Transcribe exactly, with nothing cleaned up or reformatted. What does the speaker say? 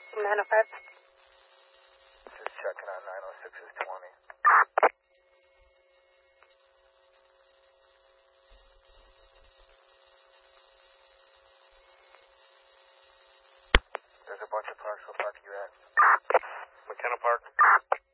nine oh five. Just checking on nine oh six is twenty. There's a bunch of parks. What park are you at? McKenna Park.